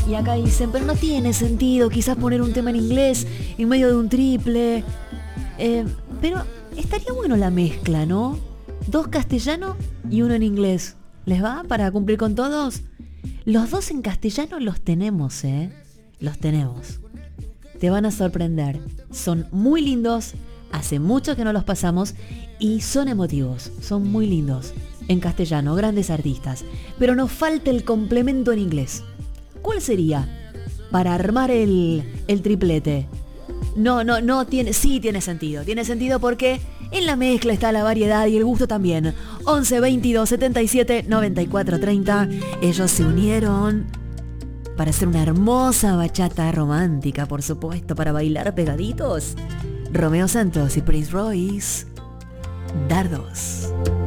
Y acá dicen, pero no tiene sentido quizás poner un tema en inglés en medio de un triple. Pero estaría bueno la mezcla, ¿no? 2 castellano y 1 en inglés. ¿Les va para cumplir con todos? Los 2 en castellano los tenemos, ¿eh? Los tenemos. Te van a sorprender. Son muy lindos. Hace mucho que no los pasamos. Y son emotivos. Son muy lindos. En castellano, grandes artistas. Pero nos falta el complemento en inglés. ¿Cuál sería? Para armar el triplete. No tiene... Sí tiene sentido. Tiene sentido porque en la mezcla está la variedad y el gusto también. 11 22 77 94 30. Ellos se unieron para hacer una hermosa bachata romántica, por supuesto, para bailar pegaditos. Romeo Santos y Prince Royce. Dardos.